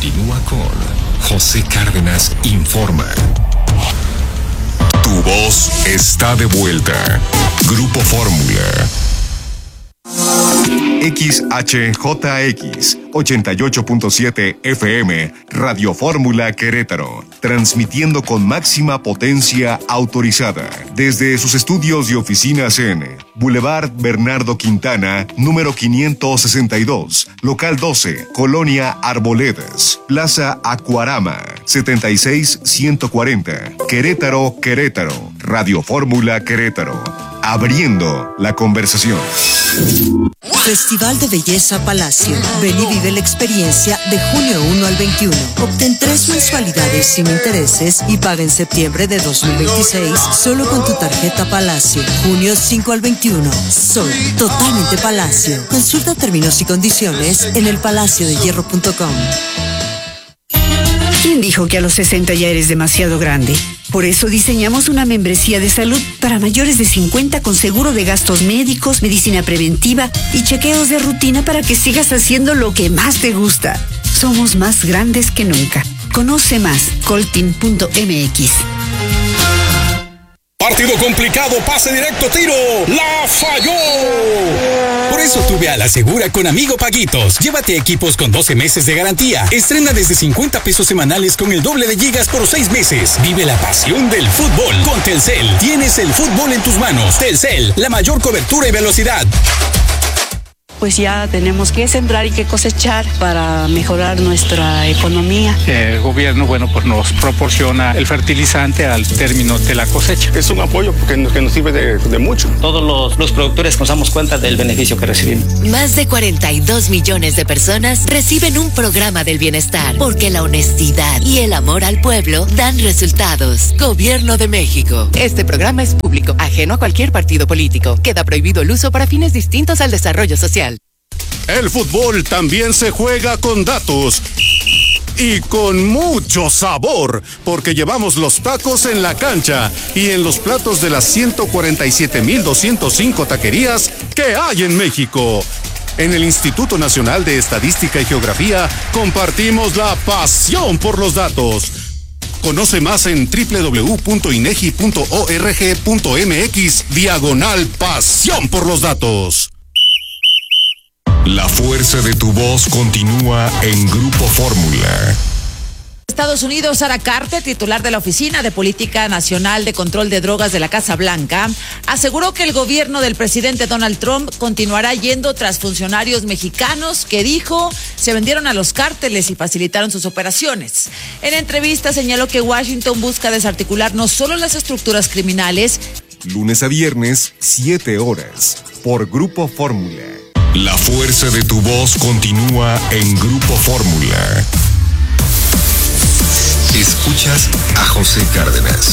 continúa con José Cárdenas Informa. Tu voz está de vuelta. Grupo Fórmula. XHJX 88.7 FM Radio Fórmula Querétaro, transmitiendo con máxima potencia autorizada desde sus estudios y oficinas en Boulevard Bernardo Quintana, número 562, local 12, Colonia Arboledas, Plaza Acuarama, 76140, Querétaro, Querétaro. Radio Fórmula Querétaro, abriendo la conversación. Festival de Belleza Palacio. Ven y vive la experiencia de junio 1 al 21. Obtén 3 mensualidades sin intereses y paga en septiembre de 2026 solo con tu tarjeta Palacio. Junio 5 al 21. Soy totalmente Palacio. Consulta términos y condiciones en elpalaciodehierro.com. ¿Quién dijo que a los 60 ya eres demasiado grande? Por eso diseñamos una membresía de salud para mayores de 50 con seguro de gastos médicos, medicina preventiva y chequeos de rutina para que sigas haciendo lo que más te gusta. Somos más grandes que nunca. Conoce más, coltin.mx. Partido complicado, pase directo, tiro. ¡La falló! Por eso tú ve a la segura con Amigo Paguitos. Llévate equipos con 12 meses de garantía. Estrena desde 50 pesos semanales con el doble de gigas por 6 meses. Vive la pasión del fútbol con Telcel. Tienes el fútbol en tus manos. Telcel, la mayor cobertura y velocidad. Pues ya tenemos que sembrar y que cosechar para mejorar nuestra economía. El gobierno, pues nos proporciona el fertilizante al término de la cosecha. Es un apoyo que nos sirve de mucho. Todos los productores nos damos cuenta del beneficio que recibimos. Más de 42 millones de personas reciben un programa del bienestar, porque la honestidad y el amor al pueblo dan resultados. Gobierno de México. Este programa es público, ajeno a cualquier partido político. Queda prohibido el uso para fines distintos al desarrollo social. El fútbol también se juega con datos y con mucho sabor, porque llevamos los tacos en la cancha y en los platos de las 147,205 taquerías que hay en México. En el Instituto Nacional de Estadística y Geografía compartimos la pasión por los datos. Conoce más en www.inegi.org.mx/pasión por los datos. La fuerza de tu voz continúa en Grupo Fórmula. Estados Unidos, Sara Carter, titular de la Oficina de Política Nacional de Control de Drogas de la Casa Blanca, aseguró que el gobierno del presidente Donald Trump continuará yendo tras funcionarios mexicanos que, dijo, se vendieron a los cárteles y facilitaron sus operaciones. En entrevista señaló que Washington busca desarticular no solo las estructuras criminales. Lunes a viernes, 7 horas, por Grupo Fórmula. La fuerza de tu voz continúa en Grupo Fórmula. Escuchas a José Cárdenas.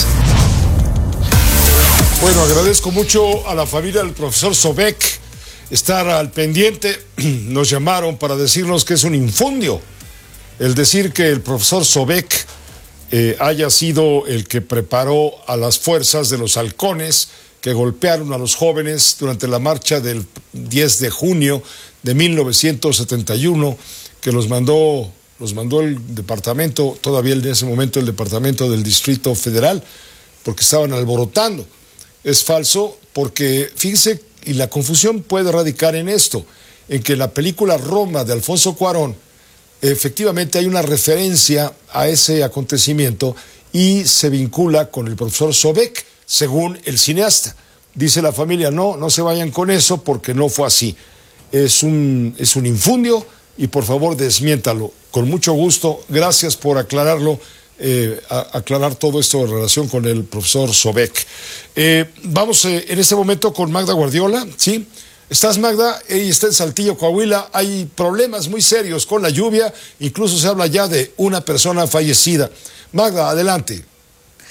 Bueno, agradezco mucho a la familia del profesor Sobek estar al pendiente. Nos llamaron para decirnos que es un infundio el decir que el profesor Sobek haya sido el que preparó a las fuerzas de los halcones que golpearon a los jóvenes durante la marcha del 10 de junio de 1971, que los mandó el departamento, todavía en ese momento el departamento del Distrito Federal, porque estaban alborotando. Es falso, porque fíjense, y la confusión puede radicar en esto, en que la película Roma de Alfonso Cuarón, efectivamente hay una referencia a ese acontecimiento y se vincula con el profesor Sobek, según el cineasta. Dice la familia, no se vayan con eso porque no fue así. Es un infundio y por favor desmiéntalo. Con mucho gusto, gracias por aclararlo, aclarar todo esto en relación con el profesor Sobek. Vamos en este momento con Magda Guardiola, ¿sí? ¿Estás, Magda? Ella está en Saltillo, Coahuila. Hay problemas muy serios con la lluvia, incluso se habla ya de una persona fallecida. Magda, adelante.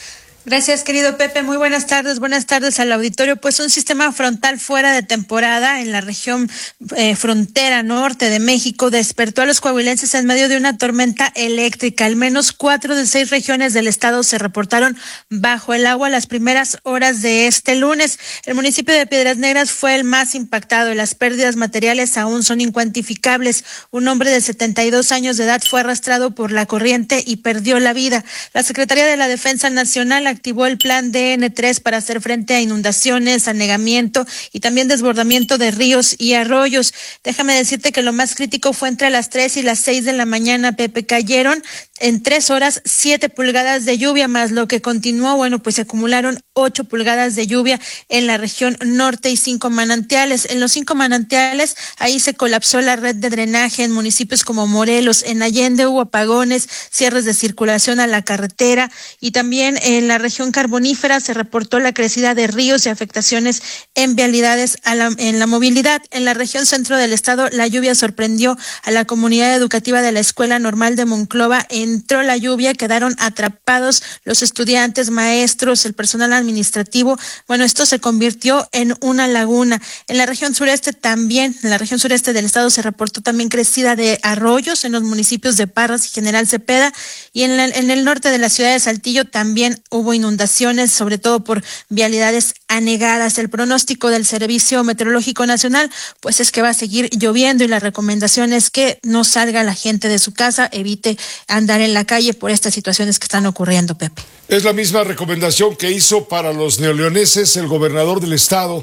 Gracias, querido Pepe. Muy buenas tardes al auditorio. Pues un sistema frontal fuera de temporada en la región frontera norte de México despertó a los coahuilenses en medio de una tormenta eléctrica. Al menos 4 de 6 regiones del estado se reportaron bajo el agua las primeras horas de este lunes. El municipio de Piedras Negras fue el más impactado y las pérdidas materiales aún son incuantificables. Un hombre de 72 años de edad fue arrastrado por la corriente y perdió la vida. La Secretaría de la Defensa Nacional activó el plan DN3 para hacer frente a inundaciones, anegamiento y también desbordamiento de ríos y arroyos. Déjame decirte que lo más crítico fue entre las 3 y las 6 de la mañana, Pepe. Cayeron en 3 horas 7 pulgadas de lluvia, más lo que continuó, pues se acumularon 8 pulgadas de lluvia en la región norte y 5 manantiales. En los 5 manantiales, ahí se colapsó la red de drenaje en municipios como Morelos. En Allende hubo apagones, cierres de circulación a la carretera y también en la región carbonífera se reportó la crecida de ríos y afectaciones en vialidades en la movilidad. En la región centro del estado, la lluvia sorprendió a la comunidad educativa de la Escuela Normal de Monclova. Entró la lluvia, quedaron atrapados los estudiantes, maestros, el personal administrativo. Esto se convirtió en una laguna. En la región sureste también, en la región sureste del estado se reportó también crecida de arroyos en los municipios de Parras y General Cepeda, y en el norte de la ciudad de Saltillo también hubo inundaciones, sobre todo por vialidades anegadas. El pronóstico del Servicio Meteorológico Nacional, pues es que va a seguir lloviendo y la recomendación es que no salga la gente de su casa, evite andar en la calle por estas situaciones que están ocurriendo, Pepe. Es la misma recomendación que hizo para los neoleoneses el gobernador del estado,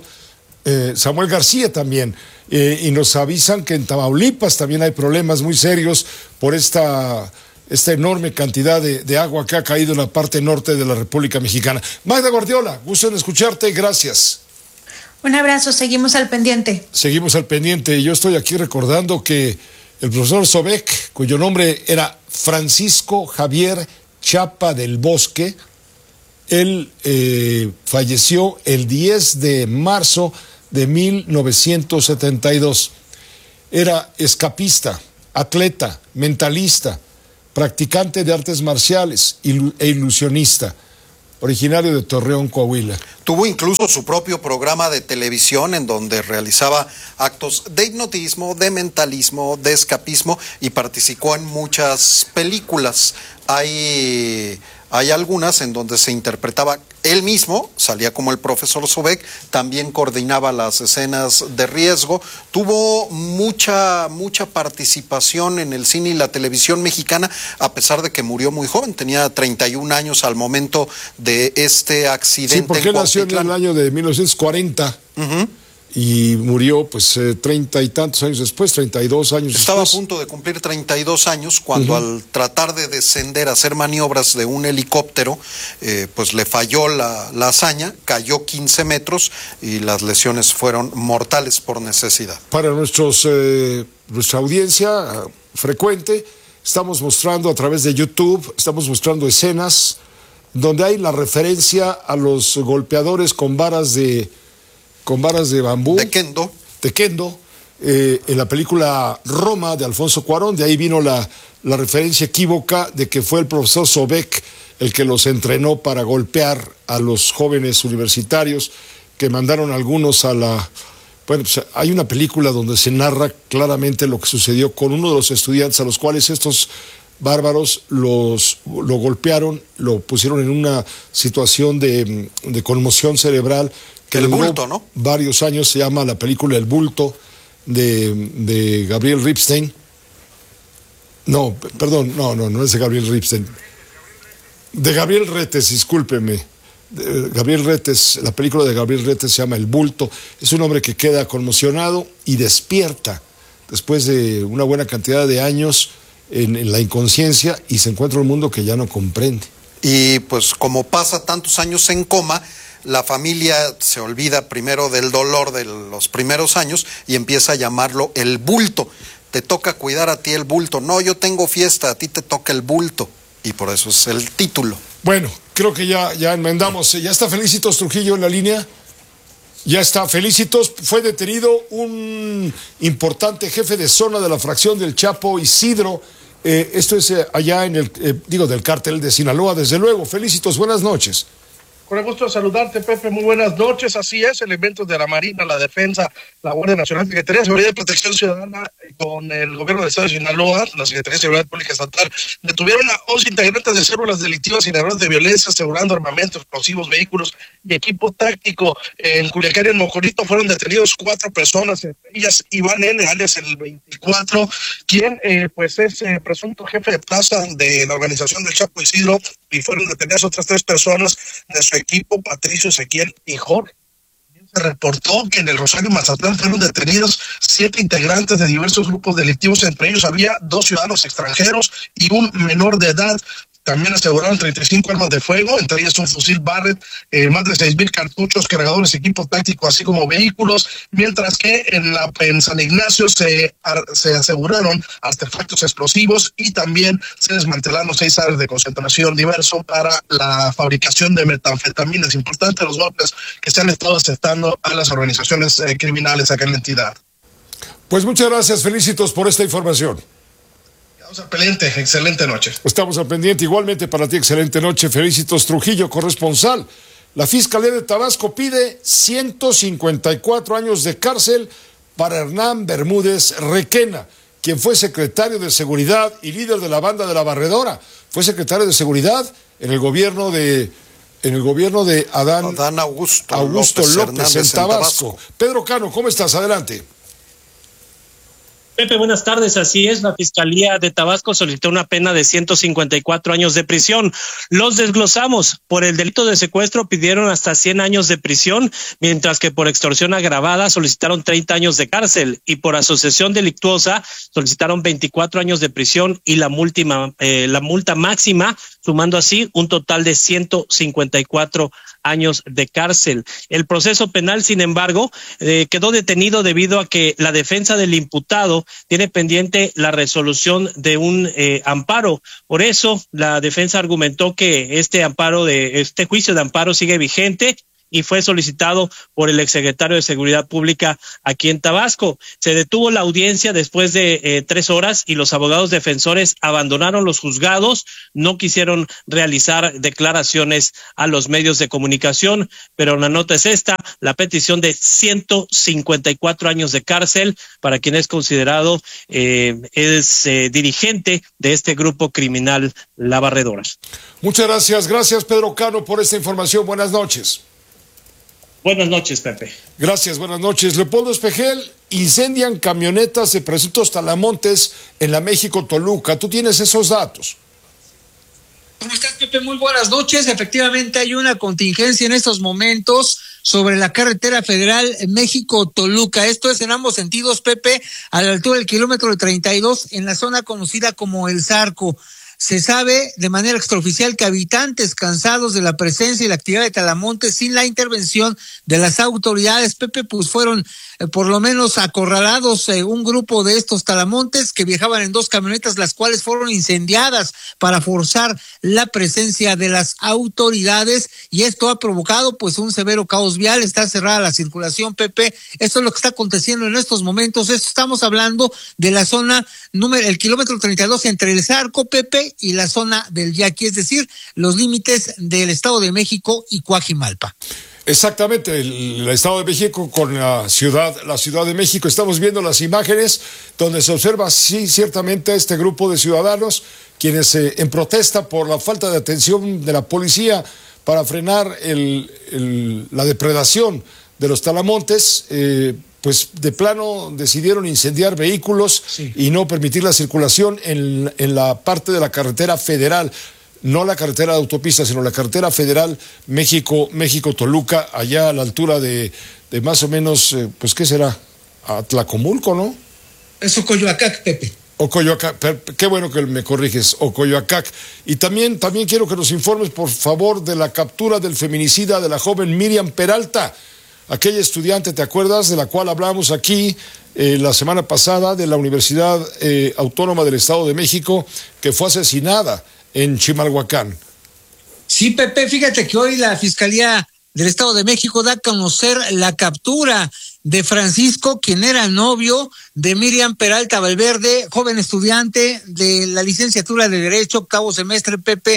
Samuel García también, y nos avisan que en Tamaulipas también hay problemas muy serios por esta enorme cantidad de agua que ha caído en la parte norte de la República Mexicana. Magda Guardiola, gusto en escucharte, gracias. Un abrazo, seguimos al pendiente. Seguimos al pendiente, y yo estoy aquí recordando que el profesor Sobek, cuyo nombre era Francisco Javier Chapa del Bosque, él falleció el 10 de marzo de 1972. Era escapista, atleta, mentalista, practicante de artes marciales e ilusionista, originario de Torreón, Coahuila. Tuvo incluso su propio programa de televisión en donde realizaba actos de hipnotismo, de mentalismo, de escapismo y participó en muchas películas. Hay algunas en donde se interpretaba él mismo, salía como el profesor Sobek, también coordinaba las escenas de riesgo, tuvo mucha participación en el cine y la televisión mexicana, a pesar de que murió muy joven, tenía 31 años al momento de este accidente. Sí, porque él nació en el año de 1940. Y murió 30 y tantos años después, 32 años Estaba después. a punto de cumplir 32 años cuando al tratar de descender, hacer maniobras de un helicóptero, le falló la hazaña, cayó 15 metros y las lesiones fueron mortales por necesidad. Para nuestra audiencia frecuente, estamos mostrando a través de YouTube, estamos mostrando escenas donde hay la referencia a los golpeadores con varas de bambú. De kendo. En la película Roma de Alfonso Cuarón, de ahí vino la referencia equívoca de que fue el profesor Sobek el que los entrenó para golpear a los jóvenes universitarios que mandaron algunos a la... hay una película donde se narra claramente lo que sucedió con uno de los estudiantes a los cuales estos bárbaros lo golpearon, lo pusieron en una situación de conmoción cerebral. El bulto, ¿no? Varios años, se llama la película El bulto de Gabriel Ripstein. No, perdón, no es de Gabriel Ripstein. De Gabriel Retes, discúlpeme. Gabriel Retes, la película de Gabriel Retes se llama El bulto. Es un hombre que queda conmocionado y despierta después de una buena cantidad de años en la inconsciencia y se encuentra un mundo que ya no comprende. Y como pasa tantos años en coma, la familia se olvida primero del dolor de los primeros años y empieza a llamarlo el bulto. Te toca cuidar a ti el bulto. No, yo tengo fiesta, a ti te toca el bulto. Y por eso es el título. Bueno, creo que ya enmendamos. ¿Ya está Felicitos Trujillo en la línea? Ya está Felicitos. Fue detenido un importante jefe de zona de la fracción del Chapo, Isidro. Esto es allá en del cártel de Sinaloa, desde luego. Felicitos, buenas noches. Con el gusto de saludarte, Pepe, muy buenas noches. Así es, elementos de la Marina, la Defensa, la Guardia Nacional, Secretaría de Seguridad y Protección Ciudadana, con el gobierno del Estado de Sinaloa, la Secretaría de Seguridad Pública Estatal, detuvieron a 11 integrantes de células delictivas y generadores de violencia, asegurando armamento, explosivos, vehículos y equipo táctico. En Culiacán y en Mocorito fueron detenidos 4 personas, entre ellas Iván N., alias el 24, quien pues es presunto jefe de plaza de la organización del Chapo Isidro, y fueron detenidas otras 3 personas de su equipo, Patricio, Ezequiel y Jorge. Se reportó que en el Rosario, Mazatlán, fueron detenidos 7 integrantes de diversos grupos delictivos, entre ellos había 2 ciudadanos extranjeros y un menor de edad. También aseguraron 35 armas de fuego, entre ellas un fusil Barrett, más de 6,000 cartuchos, cargadores, equipo táctico, así como vehículos, mientras que en San Ignacio se aseguraron artefactos explosivos y también se desmantelaron 6 áreas de concentración diverso para la fabricación de metanfetaminas. Importante los golpes que se han estado aceptando a las organizaciones criminales acá en la entidad. Pues muchas gracias, felicitos por esta información. Estamos al pendiente, excelente noche. Estamos al pendiente, igualmente para ti, excelente noche. Felicitos, Trujillo, corresponsal. La Fiscalía de Tabasco pide 154 años de cárcel para Hernán Bermúdez Requena, quien fue secretario de Seguridad y líder de la banda de La Barredora. Fue secretario de Seguridad en el gobierno de Adán Augusto López en Tabasco. Pedro Cano, ¿cómo estás? Adelante. Pepe, buenas tardes. Así es, la Fiscalía de Tabasco solicitó una pena de 154 años de prisión. Los desglosamos. Por el delito de secuestro pidieron hasta 100 años de prisión, mientras que por extorsión agravada solicitaron 30 años de cárcel, y por asociación delictuosa solicitaron 24 años de prisión y la multa máxima, sumando así un total de 154 años de cárcel. El proceso penal, sin embargo, quedó detenido debido a que la defensa del imputado tiene pendiente la resolución de un amparo. Por eso, la defensa argumentó que este juicio de amparo sigue vigente y fue solicitado por el exsecretario de Seguridad Pública aquí en Tabasco. Se detuvo la audiencia después de 3 horas y los abogados defensores abandonaron los juzgados, no quisieron realizar declaraciones a los medios de comunicación, pero la nota es esta: la petición de 154 años de cárcel para quien es considerado dirigente de este grupo criminal La Barredora. Muchas gracias. Gracias, Pedro Cano, por esta información. Buenas noches. Buenas noches, Pepe. Gracias, buenas noches. Leopoldo Espejel, incendian camionetas de presuntos talamontes en la México-Toluca. ¿Tú tienes esos datos? ¿Cómo estás, Pepe? Muy buenas noches. Efectivamente, hay una contingencia en estos momentos sobre la carretera federal México-Toluca. Esto es en ambos sentidos, Pepe, a la altura del kilómetro 32, en la zona conocida como El Zarco. Se sabe de manera extraoficial que habitantes cansados de la presencia y la actividad de talamontes sin la intervención de las autoridades, Pepe, pues fueron por lo menos acorralados un grupo de estos talamontes que viajaban en 2 camionetas, las cuales fueron incendiadas para forzar la presencia de las autoridades, y esto ha provocado pues un severo caos vial. Está cerrada la circulación, Pepe. Esto es lo que está aconteciendo en estos momentos. Estamos hablando de la zona el kilómetro 32 entre El Zarco, Pepe, y la zona del Yaqui, es decir, los límites del Estado de México y Coajimalpa. Exactamente, el Estado de México con la Ciudad de México. Estamos viendo las imágenes donde se observa, sí, ciertamente a este grupo de ciudadanos, quienes en protesta por la falta de atención de la policía para frenar la depredación de los talamontes, pues de plano decidieron incendiar vehículos, sí, y no permitir la circulación en la parte de la carretera federal. No la carretera de autopista, sino la carretera federal México-Toluca, allá a la altura de más o menos, pues, ¿qué será? Atlacomulco, ¿no? Es Ocoyoacac, Pepe. Ocoyoacac, qué bueno que me corriges, Ocoyoacac. Y también quiero que nos informes, por favor, de la captura del feminicida de la joven Miriam Peralta, aquella estudiante, ¿te acuerdas?, de la cual hablamos aquí la semana pasada, de la Universidad Autónoma del Estado de México, que fue asesinada en Chimalhuacán. Sí, Pepe, fíjate que hoy la Fiscalía del Estado de México da a conocer la captura de Francisco, quien era novio de Miriam Peralta Valverde, joven estudiante de la licenciatura de Derecho, octavo semestre, Pepe,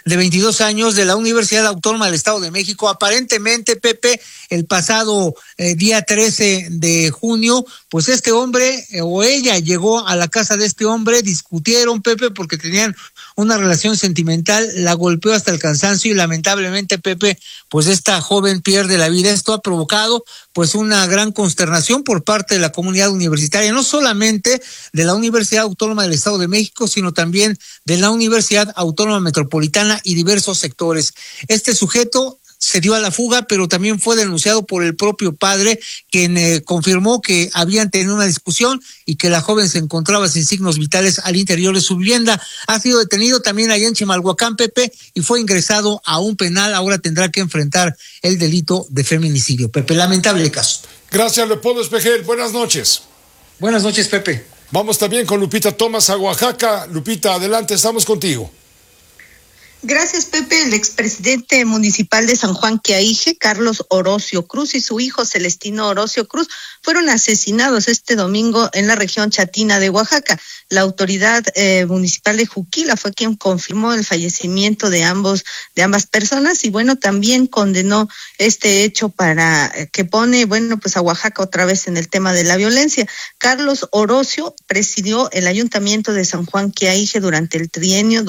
de 22 años de la Universidad Autónoma del Estado de México. Aparentemente, Pepe, el pasado día 13 de junio, pues este hombre o ella llegó a la casa de este hombre, discutieron, Pepe, porque tenían una relación sentimental, la golpeó hasta el cansancio y lamentablemente, Pepe, pues esta joven pierde la vida. Esto ha provocado pues una gran consternación por parte de la comunidad universitaria, no solamente de la Universidad Autónoma del Estado de México, sino también de la Universidad Autónoma Metropolitana y diversos sectores. Este sujeto se dio a la fuga, pero también fue denunciado por el propio padre, quien confirmó que habían tenido una discusión y que la joven se encontraba sin signos vitales al interior de su vivienda. Ha sido detenido también allá en Chimalhuacán, Pepe, y fue ingresado a un penal. Ahora tendrá que enfrentar el delito de feminicidio. Pepe, lamentable caso. Gracias, Leopoldo Espejel. Buenas noches. Buenas noches, Pepe. Vamos también con Lupita Thomas a Oaxaca. Lupita, adelante, estamos contigo. Gracias, Pepe. El expresidente municipal de San Juan Quiaije, Carlos Orocio Cruz, y su hijo Celestino Orocio Cruz fueron asesinados este domingo en la región chatina de Oaxaca. La autoridad municipal de Juquila fue quien confirmó el fallecimiento de ambas personas y bueno, también condenó este hecho para que pone, bueno, pues a Oaxaca otra vez en el tema de la violencia. Carlos Orocio presidió el ayuntamiento de San Juan Quiaije durante el trienio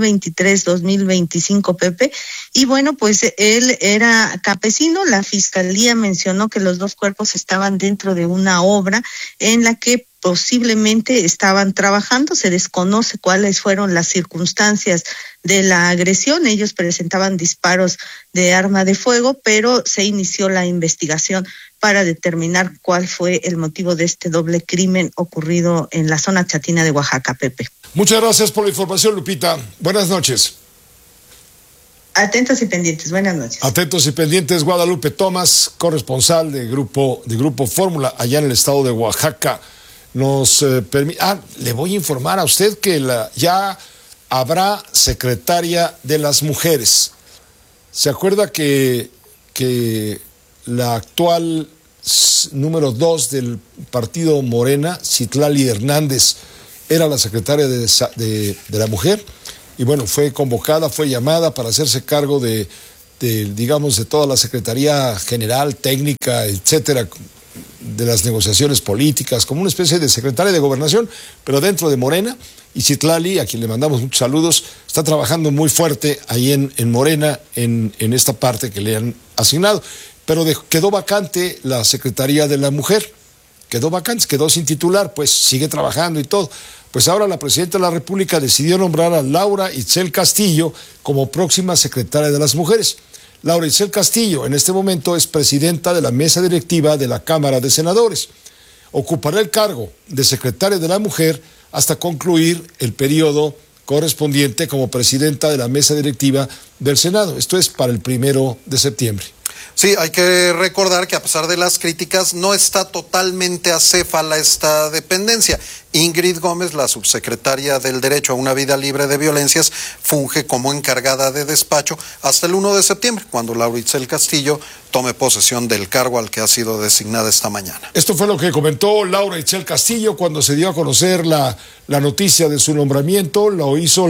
2023-2025, Pepe, y bueno, pues él era campesino. La fiscalía mencionó que los dos cuerpos estaban dentro de una obra en la que posiblemente estaban trabajando. Se desconoce cuáles fueron las circunstancias de la agresión. Ellos presentaban disparos de arma de fuego, pero se inició la investigación para determinar cuál fue el motivo de este doble crimen ocurrido en la zona chatina de Oaxaca, Pepe. Muchas gracias por la información, Lupita. Buenas noches. Atentos y pendientes, buenas noches. Atentos y pendientes, Guadalupe Thomas, corresponsal de Grupo Fórmula allá en el estado de Oaxaca. Le voy a informar a usted que ya habrá secretaria de las mujeres. ¿Se acuerda que la actual número 2 del partido Morena, Citlali Hernández, era la secretaria de la mujer? Y bueno, fue convocada, fue llamada para hacerse cargo de toda la Secretaría General, Técnica, etcétera, de las negociaciones políticas, como una especie de secretaria de Gobernación, pero dentro de Morena. Y Citlali, a quien le mandamos muchos saludos, está trabajando muy fuerte ahí en Morena, en esta parte que le han asignado. Pero quedó vacante la Secretaría de la Mujer, quedó sin titular, pues sigue trabajando y todo. Pues ahora la presidenta de la República decidió nombrar a Laura Itzel Castillo como próxima secretaria de las mujeres. Laura Itzel Castillo en este momento es presidenta de la mesa directiva de la Cámara de Senadores. Ocupará el cargo de secretaria de la mujer hasta concluir el periodo correspondiente como presidenta de la mesa directiva del Senado. Esto es para el 1 de septiembre. Sí, hay que recordar que a pesar de las críticas no está totalmente acéfala esta dependencia. Ingrid Gómez, la subsecretaria del Derecho a una Vida Libre de Violencias, funge como encargada de despacho hasta el 1 de septiembre, cuando Laura Itzel Castillo tome posesión del cargo al que ha sido designada esta mañana. Esto fue lo que comentó Laura Itzel Castillo cuando se dio a conocer la noticia de su nombramiento. Lo hizo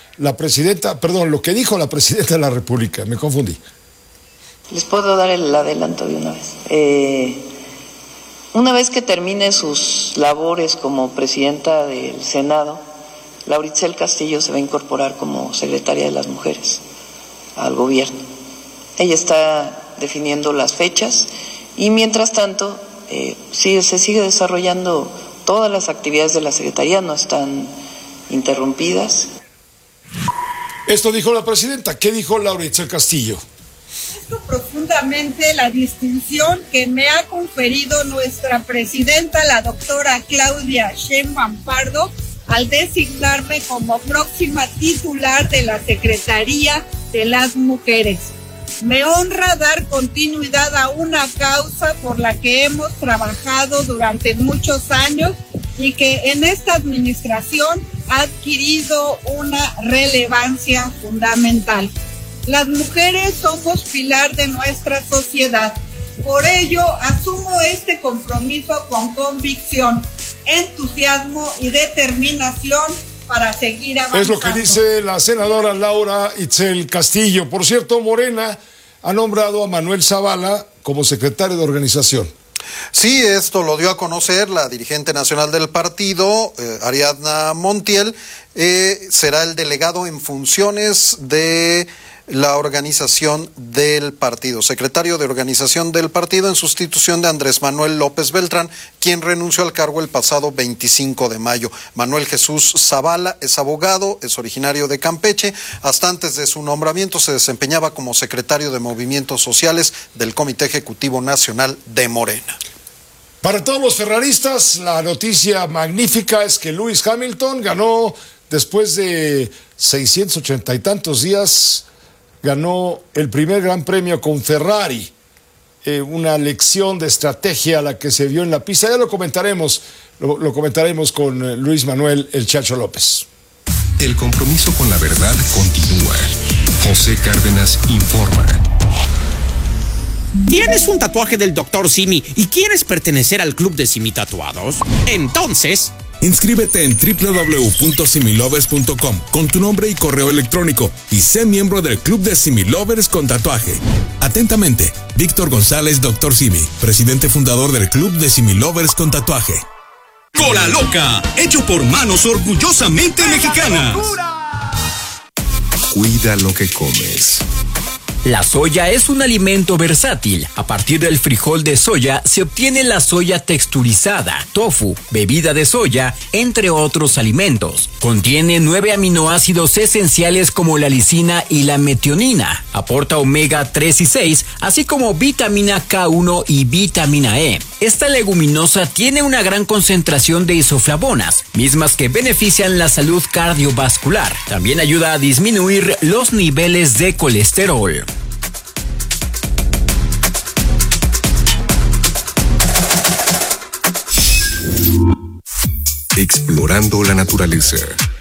lo que dijo la presidenta de la República, me confundí. Les puedo dar el adelanto de una vez. Una vez que termine sus labores como presidenta del Senado, Laura Itzel Castillo se va a incorporar como secretaria de las mujeres al gobierno. Ella está definiendo las fechas y mientras tanto se sigue desarrollando todas las actividades de la Secretaría, no están interrumpidas. Esto dijo la presidenta. ¿Qué dijo Laura Itzel Castillo? Profundamente la distinción que me ha conferido nuestra presidenta, la doctora Claudia Sheinbaum Pardo, al designarme como próxima titular de la Secretaría de las Mujeres. Me honra dar continuidad a una causa por la que hemos trabajado durante muchos años y que en esta administración ha adquirido una relevancia fundamental. Las mujeres somos pilar de nuestra sociedad. Por ello, asumo este compromiso con convicción, entusiasmo y determinación para seguir avanzando. Es lo que dice la senadora Laura Itzel Castillo. Por cierto, Morena ha nombrado a Manuel Zavala como secretario de organización. Sí, esto lo dio a conocer la dirigente nacional del partido, Ariadna Montiel. Será el delegado en funciones de la organización del partido, secretario de organización del partido en sustitución de Andrés Manuel López Beltrán, quien renunció al cargo el pasado 25 de mayo. Manuel Jesús Zavala es abogado, es originario de Campeche. Hasta antes de su nombramiento se desempeñaba como secretario de Movimientos Sociales del Comité Ejecutivo Nacional de Morena. Para todos los ferraristas, la noticia magnífica es que Lewis Hamilton ganó después de 680 y tantos días. Ganó el primer gran premio con Ferrari, una lección de estrategia a la que se vio en la pista. Ya lo comentaremos con Luis Manuel El Chacho López. El compromiso con la verdad continúa. José Cárdenas informa. ¿Tienes un tatuaje del Dr. Simi y quieres pertenecer al club de Simi Tatuados? Entonces, inscríbete en www.similovers.com con tu nombre y correo electrónico y sé miembro del Club de Similovers con tatuaje. Atentamente, Víctor González, Dr. Simi, presidente fundador del Club de Similovers con tatuaje. Cola Loca, hecho por manos orgullosamente mexicanas. Cuida lo que comes. La soya es un alimento versátil. A partir del frijol de soya se obtiene la soya texturizada, tofu, bebida de soya, entre otros alimentos. Contiene 9 aminoácidos esenciales como la lisina y la metionina. Aporta omega 3 y 6, así como vitamina K1 y vitamina E. Esta leguminosa tiene una gran concentración de isoflavonas, mismas que benefician la salud cardiovascular. También ayuda a disminuir los niveles de colesterol. Explorando la naturaleza.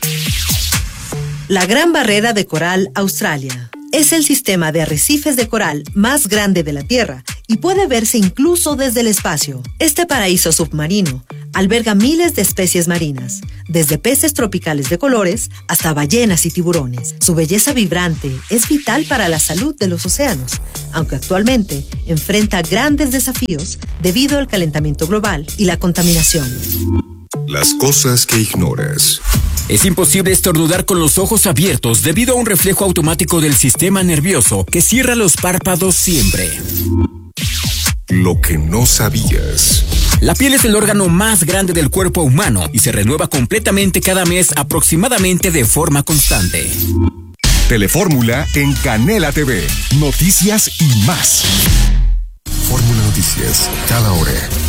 La Gran Barrera de Coral, Australia. Es el sistema de arrecifes de coral más grande de la Tierra y puede verse incluso desde el espacio. Este paraíso submarino alberga miles de especies marinas, desde peces tropicales de colores hasta ballenas y tiburones. Su belleza vibrante es vital para la salud de los océanos, aunque actualmente enfrenta grandes desafíos debido al calentamiento global y la contaminación. Las cosas que ignoras. Es imposible estornudar con los ojos abiertos debido a un reflejo automático del sistema nervioso que cierra los párpados siempre. Lo que no sabías. La piel es el órgano más grande del cuerpo humano y se renueva completamente cada mes aproximadamente de forma constante. Telefórmula en Canela TV. Noticias y más. Fórmula Noticias, cada hora.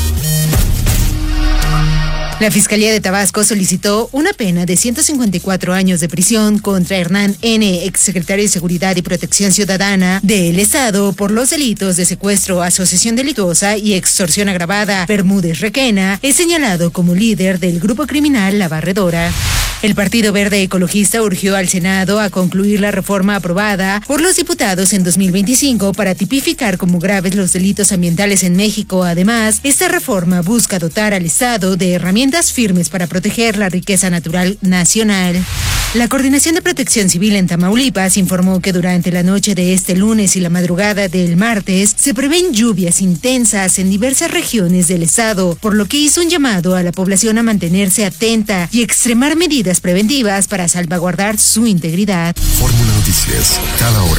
La Fiscalía de Tabasco solicitó una pena de 154 años de prisión contra Hernán N., exsecretario de Seguridad y Protección Ciudadana del Estado, por los delitos de secuestro, asociación delictuosa y extorsión agravada. Bermúdez Requena es señalado como líder del grupo criminal La Barredora. El Partido Verde Ecologista urgió al Senado a concluir la reforma aprobada por los diputados en 2025 para tipificar como graves los delitos ambientales en México. Además, esta reforma busca dotar al Estado de herramientas firmes para proteger la riqueza natural nacional. La Coordinación de Protección Civil en Tamaulipas informó que durante la noche de este lunes y la madrugada del martes se prevén lluvias intensas en diversas regiones del estado, por lo que hizo un llamado a la población a mantenerse atenta y extremar medidas preventivas para salvaguardar su integridad. Fórmula Noticias, cada hora.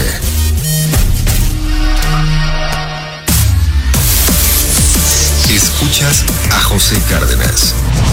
Escuchas a José Cárdenas.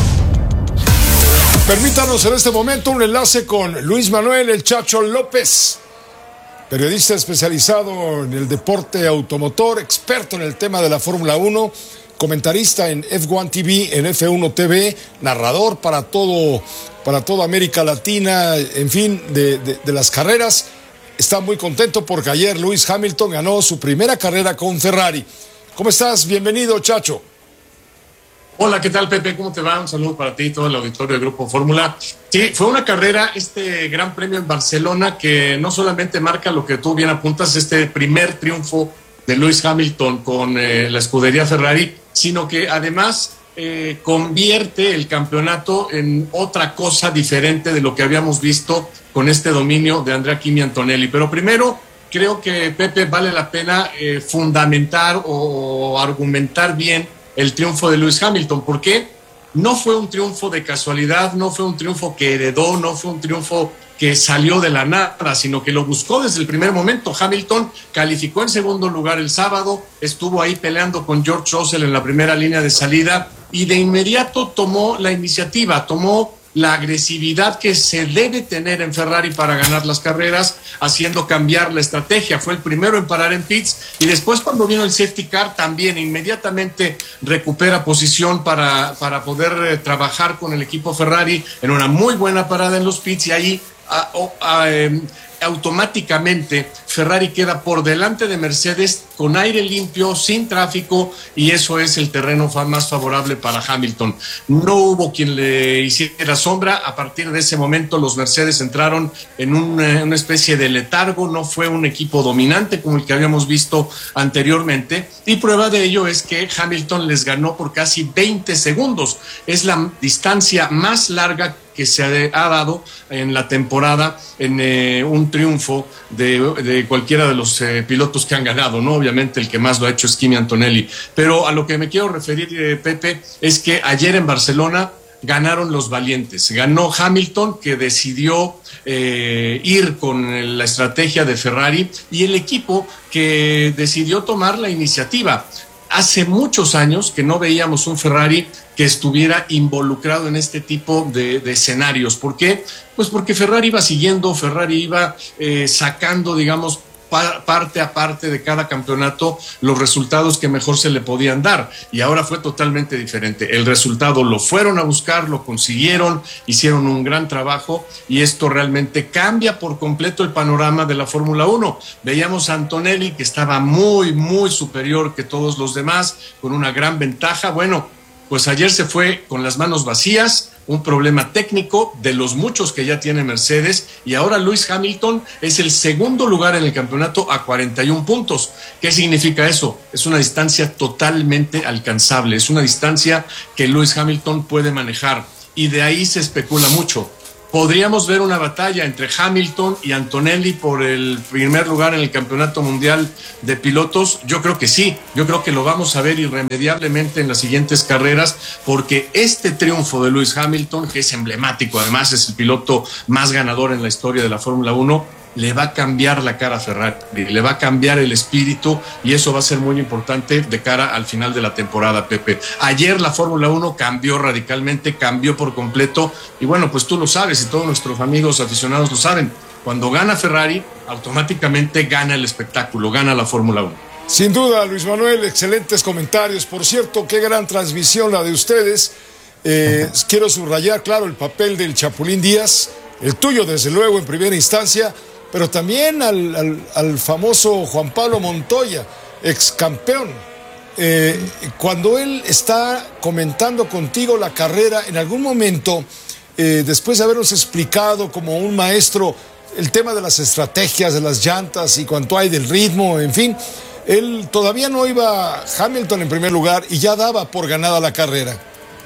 Permítanos en este momento un enlace con Luis Manuel El Chacho López, periodista especializado en el deporte automotor, experto en el tema de la Fórmula 1, comentarista en F1 TV, en F1 TV, narrador para toda América Latina, en fin, de las carreras. Está muy contento porque ayer Lewis Hamilton ganó su primera carrera con Ferrari. ¿Cómo estás? Bienvenido, Chacho. Hola, ¿qué tal, Pepe? ¿Cómo te va? Un saludo para ti y todo el auditorio del Grupo Fórmula. Sí, fue una carrera, este Gran Premio en Barcelona, que no solamente marca lo que tú bien apuntas, este primer triunfo de Lewis Hamilton con la escudería Ferrari, sino que además convierte el campeonato en otra cosa diferente de lo que habíamos visto con este dominio de Andrea Kimi Antonelli. Pero primero, creo que, Pepe, vale la pena fundamentar o argumentar bien el triunfo de Lewis Hamilton. ¿Por qué? No fue un triunfo de casualidad, no fue un triunfo que heredó, no fue un triunfo que salió de la nada, sino que lo buscó desde el primer momento. Hamilton calificó en segundo lugar el sábado, estuvo ahí peleando con George Russell en la primera línea de salida y de inmediato tomó la iniciativa, tomó la agresividad que se debe tener en Ferrari para ganar las carreras, haciendo cambiar la estrategia. Fue el primero en parar en pits y después, cuando vino el safety car, también inmediatamente recupera posición para poder trabajar con el equipo Ferrari en una muy buena parada en los pits, y ahí automáticamente Ferrari queda por delante de Mercedes con aire limpio, sin tráfico, y eso es el terreno más favorable para Hamilton. No hubo quien le hiciera sombra. A partir de ese momento los Mercedes entraron en una especie de letargo. No fue un equipo dominante como el que habíamos visto anteriormente, y prueba de ello es que Hamilton les ganó por casi 20 segundos. Es la distancia más larga que se ha dado en la temporada en un triunfo de cualquiera de los pilotos que han ganado, ¿no? Obviamente el que más lo ha hecho es Kimi Antonelli. Pero a lo que me quiero referir, Pepe, es que ayer en Barcelona ganaron los valientes. Ganó Hamilton, que decidió ir con la estrategia de Ferrari, y el equipo que decidió tomar la iniciativa. Hace muchos años que no veíamos un Ferrari que estuviera involucrado en este tipo de escenarios. ¿Por qué? Pues porque Ferrari iba siguiendo, Ferrari iba sacando, digamos, parte a parte de cada campeonato los resultados que mejor se le podían dar, y ahora fue totalmente diferente. El resultado lo fueron a buscar, lo consiguieron, hicieron un gran trabajo, y esto realmente cambia por completo el panorama de la Fórmula 1. Veíamos a Antonelli, que estaba muy, muy superior que todos los demás, con una gran ventaja. Bueno, pues ayer se fue con las manos vacías, un problema técnico de los muchos que ya tiene Mercedes, y ahora Lewis Hamilton es el segundo lugar en el campeonato a 41 puntos. ¿Qué significa eso? Es una distancia totalmente alcanzable, es una distancia que Lewis Hamilton puede manejar, y de ahí se especula mucho. ¿Podríamos ver una batalla entre Hamilton y Antonelli por el primer lugar en el Campeonato Mundial de Pilotos? Yo creo que sí, yo creo que lo vamos a ver irremediablemente en las siguientes carreras, porque este triunfo de Lewis Hamilton, que es emblemático, además es el piloto más ganador en la historia de la Fórmula 1, le va a cambiar la cara a Ferrari, le va a cambiar el espíritu, y eso va a ser muy importante de cara al final de la temporada, Pepe. Ayer la Fórmula 1 cambió radicalmente, cambió por completo, y bueno, pues tú lo sabes y todos nuestros amigos aficionados lo saben. Cuando gana Ferrari, automáticamente gana el espectáculo, gana la Fórmula 1. Sin duda, Luis Manuel, excelentes comentarios. Por cierto, qué gran transmisión la de ustedes. Quiero subrayar, claro, el papel del Chapulín Díaz, el tuyo desde luego en primera instancia, pero también al famoso Juan Pablo Montoya, ex campeón. Cuando él está comentando contigo la carrera, en algún momento, después de habernos explicado como un maestro el tema de las estrategias, de las llantas y cuánto hay del ritmo, en fin, él todavía no iba Hamilton en primer lugar y ya daba por ganada la carrera.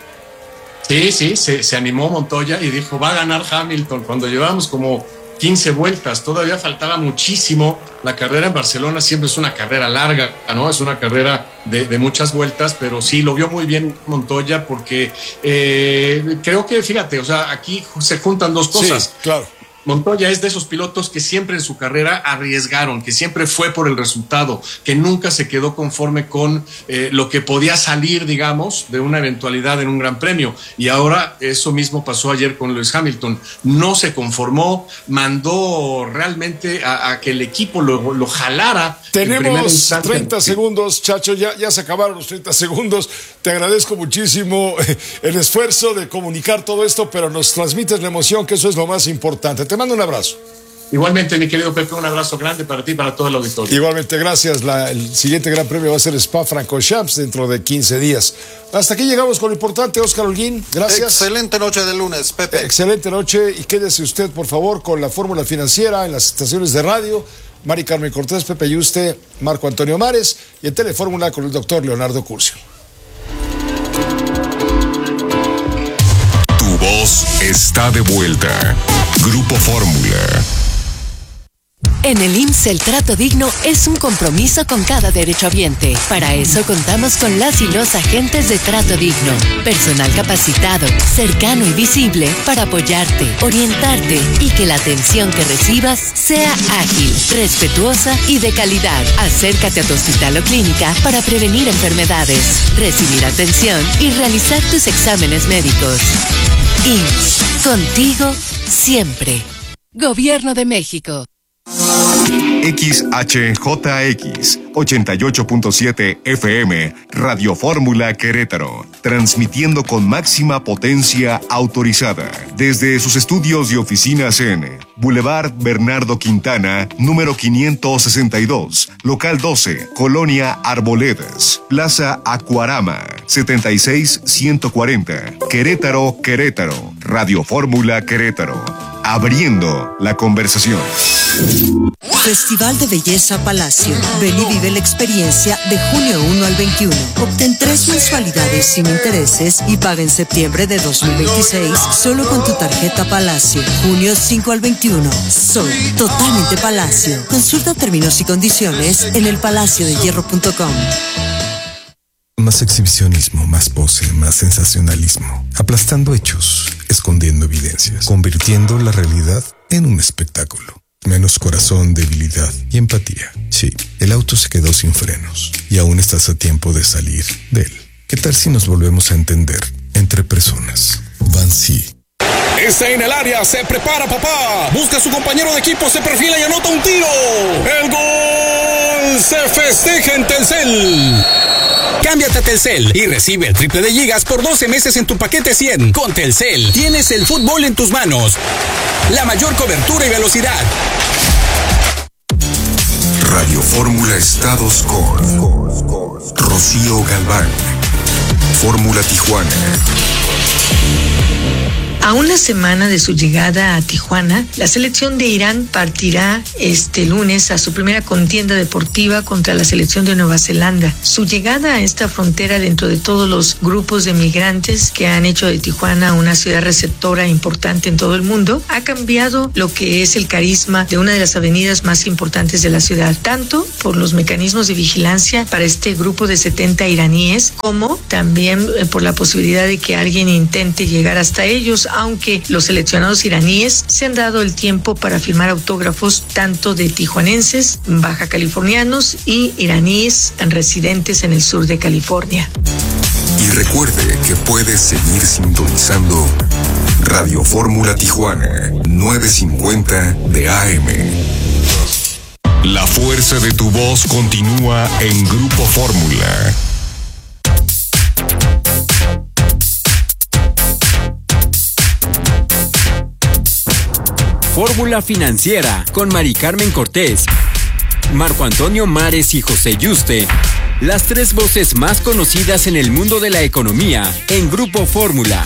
Sí, se animó Montoya y dijo, va a ganar Hamilton, cuando llevábamos como 15 vueltas, todavía faltaba muchísimo. La carrera en Barcelona siempre es una carrera larga, ¿no? Es una carrera de muchas vueltas, pero sí, lo vio muy bien Montoya, porque creo que, fíjate, o sea, aquí se juntan dos cosas. Sí, claro. Montoya es de esos pilotos que siempre en su carrera arriesgaron, que siempre fue por el resultado, que nunca se quedó conforme con lo que podía salir, digamos, de una eventualidad en un gran premio. Y ahora eso mismo pasó ayer con Lewis Hamilton. No se conformó, mandó realmente a que el equipo lo jalara. Tenemos 30 segundos, Chacho, ya se acabaron los 30 segundos. Te agradezco muchísimo el esfuerzo de comunicar todo esto, pero nos transmites la emoción, que eso es lo más importante. Te mando un abrazo. Igualmente, mi querido Pepe, un abrazo grande para ti y para todo el auditorio. Igualmente, gracias. El siguiente gran premio va a ser Spa-Francorchamps dentro de 15 días. Hasta aquí llegamos con lo importante, Óscar Holguín. Gracias. Excelente noche de lunes, Pepe. Excelente noche, y quédese usted, por favor, con la fórmula financiera en las estaciones de radio. Mari Carmen Cortés, Pepe Yuste, Marco Antonio Mares, y en Telefórmula con el doctor Leonardo Curcio. voz está de vuelta. Grupo Fórmula. En el IMSS el trato digno es un compromiso con cada derechohabiente. Para eso contamos con las y los agentes de trato digno. Personal capacitado, cercano y visible para apoyarte, orientarte y que la atención que recibas sea ágil, respetuosa y de calidad. Acércate a tu hospital o clínica para prevenir enfermedades, recibir atención y realizar tus exámenes médicos. IMSS, contigo siempre. Gobierno de México. XHJX 88.7 FM Radio Fórmula Querétaro, transmitiendo con máxima potencia autorizada desde sus estudios y oficinas en Boulevard Bernardo Quintana, número 562, local 12, Colonia Arboledas, Plaza Acuarama, 76140, Querétaro, Querétaro. Radio Fórmula Querétaro, abriendo la conversación. Festival de Belleza Palacio. Ven y vive la experiencia de junio 1 al 21. Obtén 3 mensualidades sin intereses y paga en septiembre de 2026 solo con tu tarjeta Palacio. Junio 5 al 21. Soy totalmente Palacio. Consulta términos y condiciones en elpalaciodehierro.com. Más exhibicionismo, más pose, más sensacionalismo. Aplastando hechos, escondiendo evidencias, convirtiendo la realidad en un espectáculo. Menos corazón, debilidad y empatía. Sí, el auto se quedó sin frenos y aún estás a tiempo de salir de él. ¿Qué tal si nos volvemos a entender entre personas? Vancy. Está en el área, se prepara papá. Busca a su compañero de equipo, se perfila y anota un tiro. ¡El gol! Se festeja en Telcel. Cámbiate a Telcel y recibe el triple de gigas por 12 meses en tu paquete 100. Con Telcel tienes el fútbol en tus manos. La mayor cobertura y velocidad. Radio Fórmula Estados con Rocío Galván. Fórmula Tijuana. A una semana de su llegada a Tijuana, la selección de Irán partirá este lunes a su primera contienda deportiva contra la selección de Nueva Zelanda. Su llegada a esta frontera dentro de todos los grupos de migrantes que han hecho de Tijuana una ciudad receptora importante en todo el mundo, ha cambiado lo que es el carisma de una de las avenidas más importantes de la ciudad, tanto por los mecanismos de vigilancia para este grupo de 70 iraníes, como también por la posibilidad de que alguien intente llegar hasta ellos, aunque los seleccionados iraníes se han dado el tiempo para firmar autógrafos tanto de tijuanenses, baja californianos y iraníes residentes en el sur de California. Y recuerde que puede seguir sintonizando Radio Fórmula Tijuana 950 de AM. La fuerza de tu voz continúa en Grupo Fórmula. Fórmula Financiera con Mari Carmen Cortés, Marco Antonio Mares y José Yuste, las 3 voces más conocidas en el mundo de la economía en Grupo Fórmula.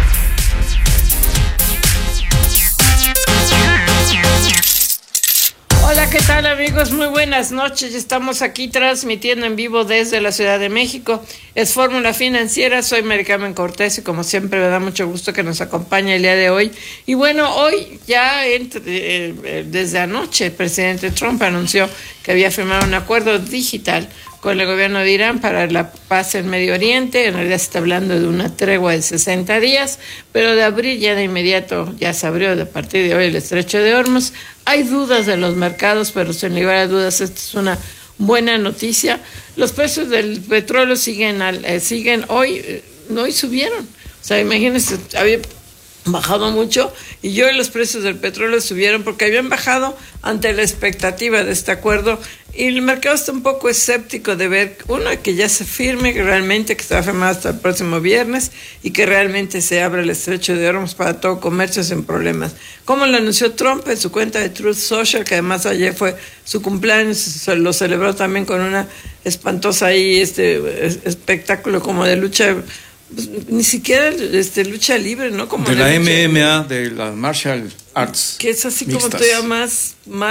Hola, ¿qué tal amigos? Muy buenas noches. Estamos aquí transmitiendo en vivo desde la Ciudad de México. Es Fórmula Financiera, soy Mari Carmen Cortés y como siempre me da mucho gusto que nos acompañe el día de hoy. Y bueno, hoy ya desde anoche el presidente Trump anunció que había firmado un acuerdo digital con el gobierno de Irán para la paz en Medio Oriente. En realidad se está hablando de una tregua de 60 días, pero de abrir ya de inmediato, ya se abrió a partir de hoy el estrecho de Hormuz. Hay dudas de los mercados, pero sin lugar a dudas esta es una buena noticia. Los precios del petróleo siguen hoy subieron. O sea, imagínense, había bajado mucho y hoy los precios del petróleo subieron porque habían bajado ante la expectativa de este acuerdo y el mercado está un poco escéptico de ver, uno, que ya se firme que realmente, que se va a firmar hasta el próximo viernes y que realmente se abra el estrecho de Hormuz para todo comercio sin problemas. Como lo anunció Trump en su cuenta de Truth Social, que además ayer fue su cumpleaños, lo celebró también con una espantosa espectáculo como de lucha. Pues, ni siquiera lucha libre, ¿no? Como de la MMA, de la martial arts. Que es así mixtas. Como todavía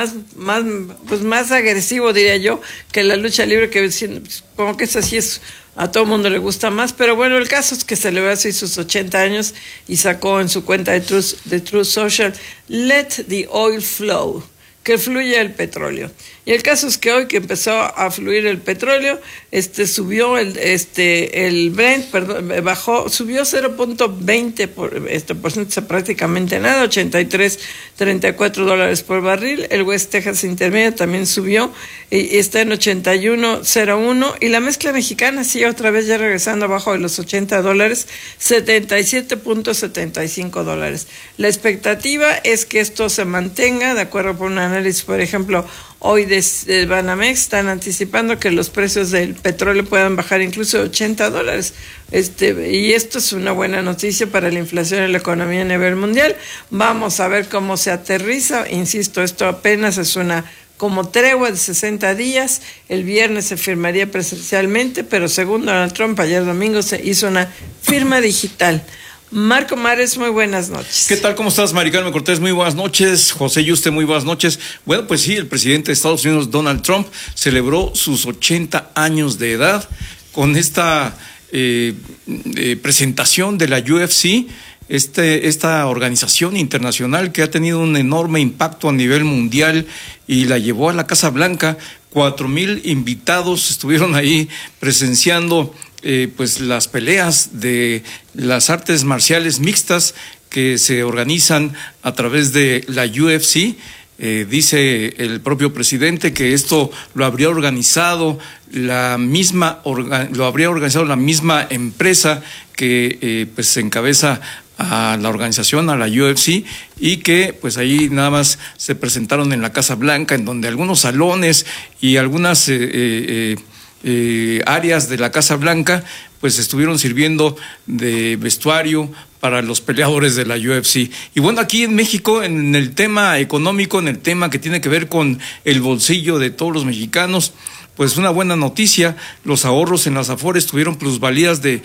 más agresivo, diría yo, que la lucha libre, que como que es así, es a todo el mundo le gusta más, pero bueno, el caso es que celebró así sus 80 años y sacó en su cuenta de Truth Social, "Let the oil flow", que fluya el petróleo. Y el caso es que hoy que empezó a fluir el petróleo, subió el Brent, subió 0.20%, prácticamente nada, 83.34 dólares por barril. El West Texas Intermedio también subió y está en 81.01, y la mezcla mexicana sigue otra vez ya regresando abajo de los 80 dólares, 77.75 dólares. La expectativa es que esto se mantenga, de acuerdo con un análisis, por ejemplo, hoy de Banamex están anticipando que los precios del petróleo puedan bajar incluso de 80 dólares. Y esto es una buena noticia para la inflación en la economía a nivel mundial. Vamos a ver cómo se aterriza. Insisto, esto apenas es una como tregua de 60 días. El viernes se firmaría presencialmente, pero según Donald Trump, ayer domingo se hizo una firma digital. Marco Mares, muy buenas noches. ¿Qué tal? ¿Cómo estás, Mari Carmen Cortés? Muy buenas noches. José Yuste, muy buenas noches. Bueno, pues sí, el presidente de Estados Unidos, Donald Trump, celebró sus 80 años de edad con esta presentación de la UFC, esta organización internacional que ha tenido un enorme impacto a nivel mundial y la llevó a la Casa Blanca. 4,000 invitados estuvieron ahí presenciando pues las peleas de las artes marciales mixtas que se organizan a través de la UFC. Dice el propio presidente que esto lo habría organizado la misma empresa que pues encabeza a la organización, a la UFC, y que pues ahí nada más se presentaron en la Casa Blanca, en donde algunos salones y algunas áreas de la Casa Blanca pues estuvieron sirviendo de vestuario para los peleadores de la UFC. Y bueno, aquí en México, en el tema económico, en el tema que tiene que ver con el bolsillo de todos los mexicanos, pues una buena noticia: los ahorros en las Afores tuvieron plusvalías de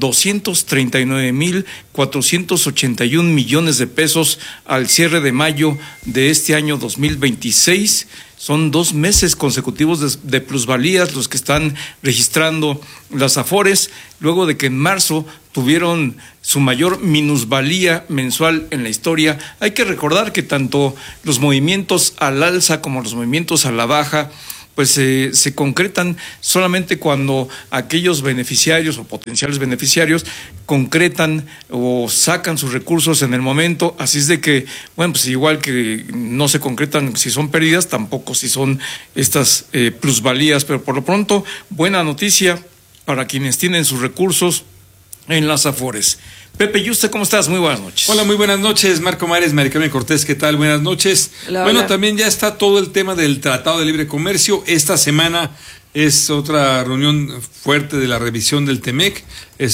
239,481 millones de pesos al cierre de mayo de este año 2026. Son 2 meses consecutivos de plusvalías los que están registrando las Afores, luego de que en marzo tuvieron su mayor minusvalía mensual en la historia. Hay que recordar que tanto los movimientos al alza como los movimientos a la baja pues se concretan solamente cuando aquellos beneficiarios o potenciales beneficiarios concretan o sacan sus recursos en el momento. Así es de que, bueno, pues igual que no se concretan si son pérdidas, tampoco si son estas plusvalías, pero por lo pronto, buena noticia para quienes tienen sus recursos en las Afores. Pepe Yuste, ¿cómo estás? Muy buenas noches. Hola, muy buenas noches. Marco Mares, Mari Carmen Cortés, ¿qué tal? Buenas noches. Hola, bueno, hola. También ya está todo el tema del Tratado de Libre Comercio. Esta semana es otra reunión fuerte de la revisión del TEMEC.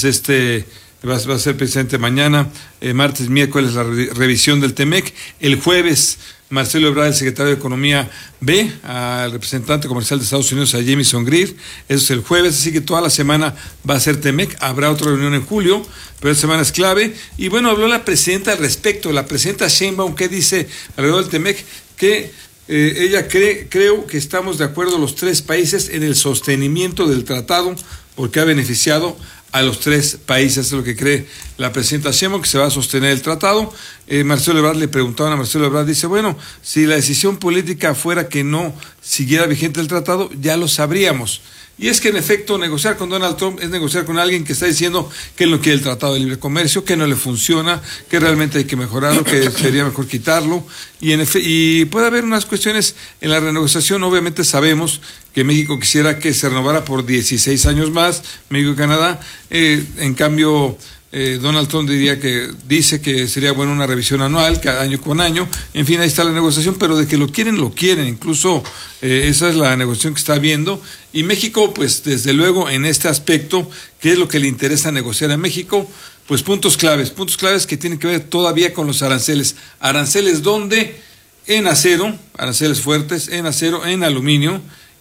Va a ser precisamente mañana, martes, miércoles, la revisión del TEMEC. El jueves, Marcelo Ebrard, el secretario de Economía, ve al representante comercial de Estados Unidos, a Jamieson Greer. Eso es el jueves, así que toda la semana va a ser TEMEC. Habrá otra reunión en julio, pero esta semana es clave. Y bueno, habló la presidenta al respecto, la presidenta Sheinbaum, que dice alrededor del TEMEC que ella creo que estamos de acuerdo los 3 países en el sostenimiento del tratado, porque ha beneficiado a los 3 países, es lo que cree la presidenta Sheinbaum, que se va a sostener el tratado. Marcelo Ebrard, le preguntaban a Marcelo Ebrard, dice, bueno, si la decisión política fuera que no siguiera vigente el tratado, ya lo sabríamos. Y es que en efecto negociar con Donald Trump es negociar con alguien que está diciendo que él no quiere el Tratado de Libre Comercio, que no le funciona, que realmente hay que mejorarlo, que sería mejor quitarlo. Y puede haber unas cuestiones en la renegociación. Obviamente sabemos que México quisiera que se renovara por 16 años más, México y Canadá. En cambio, Donald Trump dice que sería bueno una revisión anual, cada año con año. En fin, ahí está la negociación, pero de que lo quieren. Incluso esa es la negociación que está habiendo. Y México, pues desde luego en este aspecto, ¿qué es lo que le interesa negociar a México? Pues puntos claves que tienen que ver todavía con los aranceles. ¿Aranceles dónde? En acero, aranceles fuertes, en acero, en aluminio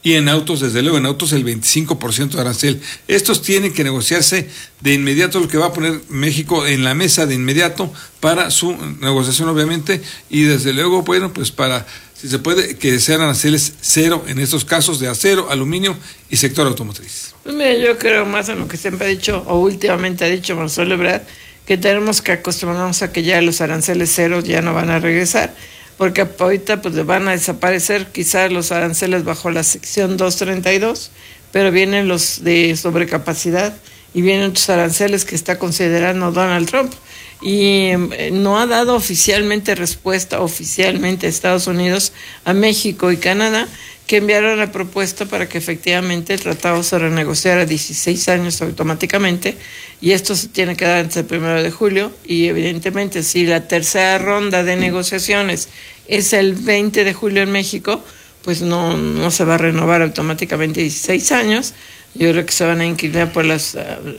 y en autos, desde luego, en autos el 25% de arancel. Estos tienen que negociarse de inmediato, lo que va a poner México en la mesa de inmediato para su negociación, obviamente, y desde luego, bueno, pues para, si se puede, que sean aranceles cero en estos casos de acero, aluminio y sector automotriz. Pues mira, yo creo más en lo que siempre ha dicho, o últimamente ha dicho Marcelo Ebrard, que tenemos que acostumbrarnos a que ya los aranceles ceros ya no van a regresar, porque ahorita pues van a desaparecer quizás los aranceles bajo la sección 232, pero vienen los de sobrecapacidad y vienen otros aranceles que está considerando Donald Trump, y no ha dado oficialmente respuesta oficialmente a Estados Unidos, a México y Canadá, que enviaron la propuesta para que efectivamente el tratado se renegociara a 16 años automáticamente, y esto se tiene que dar antes del 1 de julio, y evidentemente si la tercera ronda de negociaciones es el 20 de julio en México, pues no se va a renovar automáticamente 16 años. Yo creo que se van a inclinar por las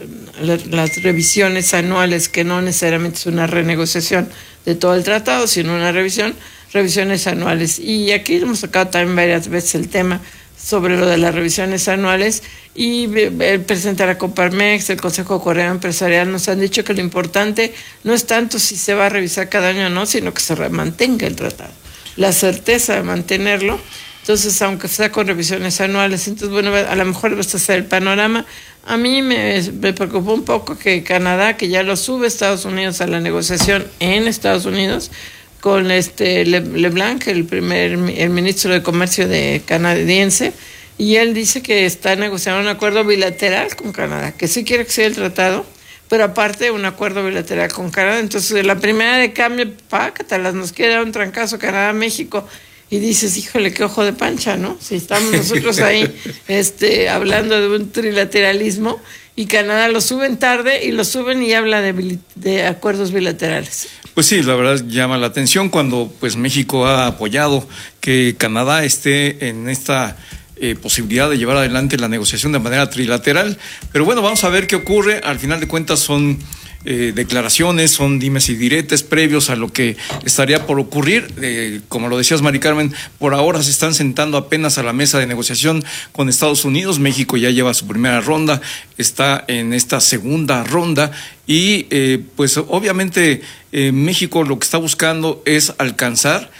revisiones anuales, que no necesariamente es una renegociación de todo el tratado, sino una revisiones anuales. Y aquí hemos sacado también varias veces el tema sobre lo de las revisiones anuales, y el presidente de la Coparmex, el Consejo Coreano Empresarial, nos han dicho que lo importante no es tanto si se va a revisar cada año o no, sino que se mantenga el tratado, la certeza de mantenerlo. Entonces, aunque sea con revisiones anuales, entonces, bueno, a lo mejor va a ser el panorama. A mí me preocupó un poco que Canadá, que ya lo sube Estados Unidos a la negociación en Estados Unidos, con LeBlanc, el ministro de Comercio canadiense, y él dice que está negociando un acuerdo bilateral con Canadá, que sí quiere que sea el tratado, pero aparte un acuerdo bilateral con Canadá. Entonces, la primera de cambio, pácatalas, nos quiere dar un trancazo Canadá-México. Y dices, híjole, qué ojo de pancha, ¿no? Si estamos nosotros ahí hablando de un trilateralismo, y Canadá lo suben tarde y lo suben y habla de acuerdos bilaterales. Pues sí, la verdad llama la atención cuando pues México ha apoyado que Canadá esté en esta posibilidad de llevar adelante la negociación de manera trilateral. Pero bueno, vamos a ver qué ocurre. Al final de cuentas son declaraciones, son dimes y diretes previos a lo que estaría por ocurrir. Como lo decías, Mari Carmen, por ahora se están sentando apenas a la mesa de negociación con Estados Unidos. México ya lleva su primera ronda, está en esta segunda ronda, y pues obviamente México lo que está buscando es alcanzar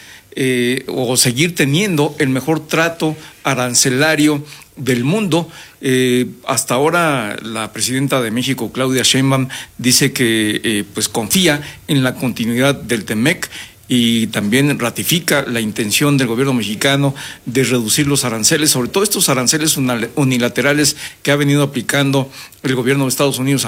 o seguir teniendo el mejor trato arancelario del mundo. Hasta ahora la presidenta de México, Claudia Sheinbaum, dice que pues confía en la continuidad del TEMEC, y también ratifica la intención del gobierno mexicano de reducir los aranceles, sobre todo estos aranceles unilaterales que ha venido aplicando el gobierno de Estados Unidos